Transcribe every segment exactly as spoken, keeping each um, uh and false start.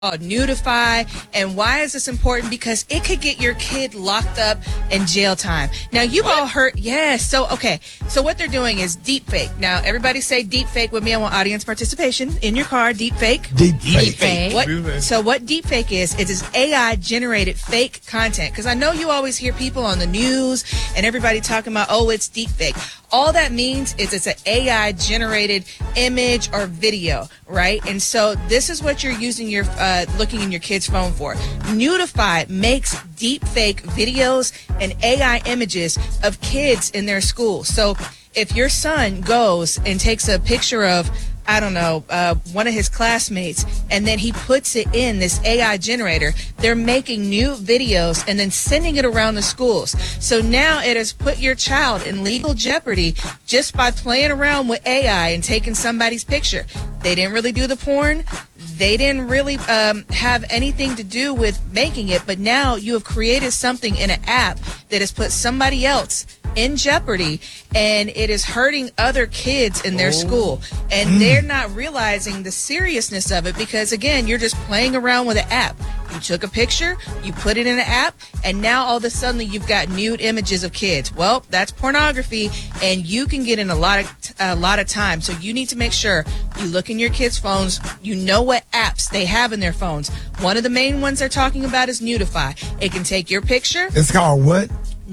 called Nudify. And why is this important? Because it could get your kid locked up in jail time. Now, you've what? all heard, yes. So, okay. So what they're doing is deep fake. Now, everybody say deep fake with me. I want audience participation in your car. Deep fake. Deep fake. Deep fake. What, so what deep fake is, it is A I generated fake content. Because I know you always hear people on the news and everybody talking about, oh, it's deep fake. All that means is it's an A I generated image or video, right? And so this is what you're using your, uh, looking in your kid's phone for. Nudify makes deep fake videos and A I images of kids in their school. So if your son goes and takes a picture of, I don't know, uh, one of his classmates, and then he puts it in this A I generator, they're making new videos and then sending it around the schools. So now it has put your child in legal jeopardy just by playing around with A I and taking somebody's picture. They didn't really do the porn. They didn't really um, have anything to do with making it, but now you have created something in an app that has put somebody else in jeopardy, and it is hurting other kids in their oh. school, and mm. they're not realizing the seriousness of it because, again, you're just playing around with an app. You took a picture, you put it in an app, and now all of a sudden you've got nude images of kids. Well, that's pornography, and you can get in a lot of a lot of time. So you need to make sure you look in your kids' phones. You know what apps they have in their phones. One of the main ones they're talking about is Nudify. It can take your picture. It's called what?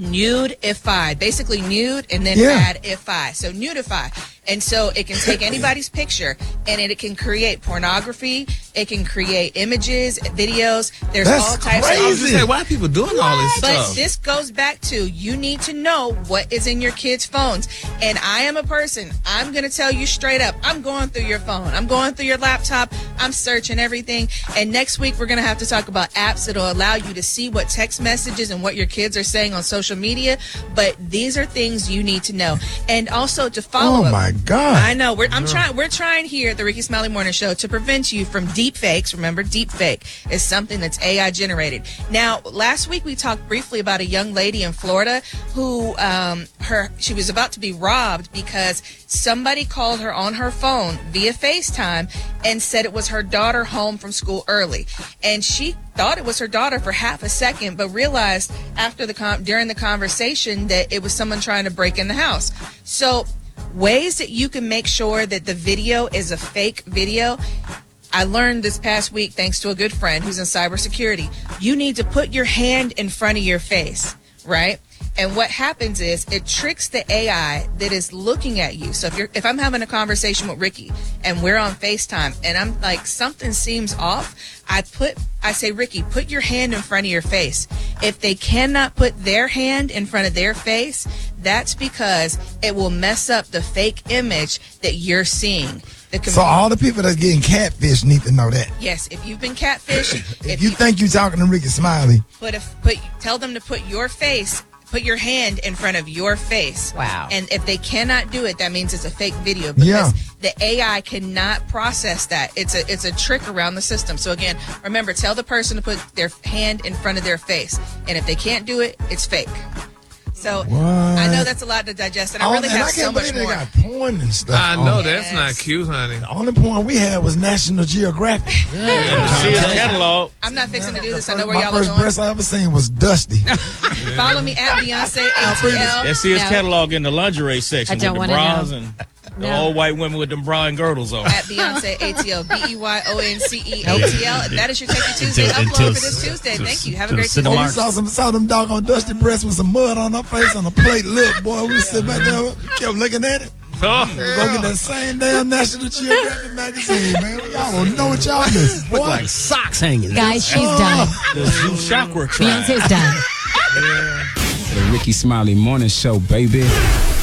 Nudify, basically nude and then yeah. add ify. So Nudify. And so it can take anybody's picture and it, it can create pornography. It can create images, videos. There's That's all types crazy. of. I was just saying, why are people doing all this but stuff? But this goes back to you need to know what is in your kids' phones. And I am a person. I'm going to tell you straight up. I'm going through your phone. I'm going through your laptop. I'm searching everything. And next week we're going to have to talk about apps that'll allow you to see what text messages and what your kids are saying on social media. But these are things you need to know. And also to follow up. Oh my God. I know. We're, I'm trying. We're trying here at the Ricky Smiley Morning Show to prevent you from deep fakes. Remember, deep fake is something that's A I generated. Now, last week we talked briefly about a young lady in Florida who um, her she was about to be robbed because somebody called her on her phone via FaceTime and said it was her daughter home from school early, and she thought it was her daughter for half a second, but realized after the con- during the conversation that it was someone trying to break in the house. So ways that you can make sure that the video is a fake video. I learned this past week, thanks to a good friend who's in cybersecurity, you need to put your hand in front of your face, right? And what happens is it tricks the A I that is looking at you. So if you're, if I'm having a conversation with Ricky and we're on FaceTime and I'm like, something seems off, I put, I say, Ricky, put your hand in front of your face. If they cannot put their hand in front of their face, that's because it will mess up the fake image that you're seeing. So all the people that's getting catfish need to know that. Yes, if you've been catfished. if, if you, you think you're talking to Ricky Smiley. But if put tell them to put your face, put your hand in front of your face. Wow. And if they cannot do it, that means it's a fake video because yeah. the A I cannot process that. It's a it's a trick around the system. So again, remember, tell the person to put their hand in front of their face. And if they can't do it, it's fake. So what? I know that's a lot to digest, and I oh, really man, have I so much they more. Got porn and stuff. I know on. that's Yes. not cute, honey. The only porn we had was National Geographic. Yeah, yeah. See his catalog. I'm not fixing to do this. First, I know where my y'all are first going. breast I ever seen was Dusty. Follow me at Beyonce A T L. Let's see his Now, catalog in the lingerie section I don't with the wanna bras know. and the No. old white women with them bra and girdles on. At Beyonce A T L, B E Y O N C E A T L. That is your Take It Tuesday Until- upload until- for this Tuesday. Thank you. Have a to great the Tuesday. Oh, we Marks. saw some saw them doggone Dusty breasts with some mud on her face on a plate lip, boy. We sit back there, kept looking at it. Oh. Go get that same damn National Geographic magazine, man. Y'all don't know what y'all missing. Look like socks hanging. Guys, she's done. The Zoo chakra tribe. Beyonce's done. The Ricky Smiley Morning Show, baby.